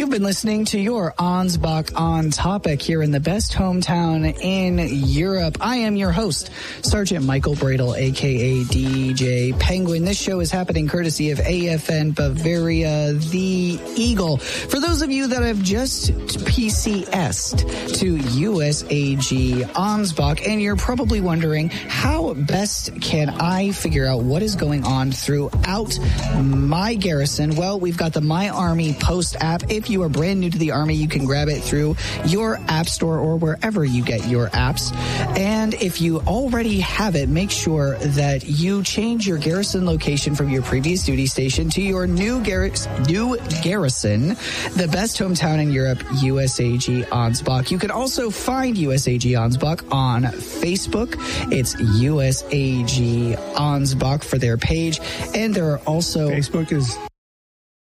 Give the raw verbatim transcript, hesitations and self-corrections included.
You've been listening to your Ansbach on Topic here in the best hometown in Europe. I am your host, Sergeant Michael Bradle, a k a. D J Penguin. This show is happening courtesy of A F N Bavaria, the Eagle. For those of you that have just P C S'd to U S A G Ansbach, and you're probably wondering, how best can I figure out what is going on throughout my garrison? Well, we've got the My Army Post app. If you are brand new to the Army, you can grab it through your app store or wherever you get your apps. And if you already have it, make sure that you change your garrison location from your previous duty station to your new, gar- new garrison, the best hometown in Europe, U S A G Ansbach. You can also find U S A G Ansbach on Facebook. It's U S A G Ansbach for their page. And there are also... Facebook is